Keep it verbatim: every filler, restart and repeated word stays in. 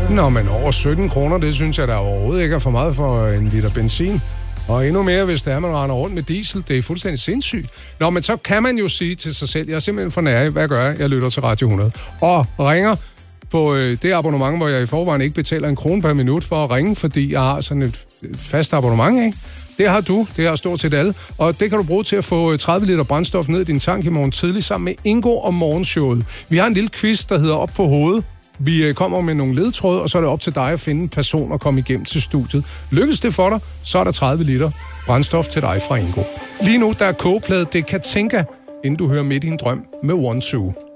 Nå, men over sytten kroner, det synes jeg da overhovedet ikke er for meget for en liter benzin. Og endnu mere, hvis det er, man render rundt med diesel. Det er fuldstændig sindssygt. Nå, men så kan man jo sige til sig selv, jeg er simpelthen for nær. Hvad gør jeg? Jeg lytter til Radio hundrede. Og ringer på øh, det abonnement, hvor jeg i forvejen ikke betaler en krone per minut for at ringe, fordi jeg har sådan et fast abonnement, ikke? Det har du, det har stort set alle. Og det kan du bruge til at få tredive liter brændstof ned i din tank i morgen tidlig sammen med Ingo og morgenshowet. Vi har en lille quiz, der hedder Op på hovedet. Vi kommer med nogle ledtråde, og så er det op til dig at finde en person og komme igennem til studiet. Lykkes det for dig, så er der tredive liter brændstof til dig fra Ingo. Lige nu, der er kogeplade Det Katinka, inden du hører Midt i en drøm med One Two.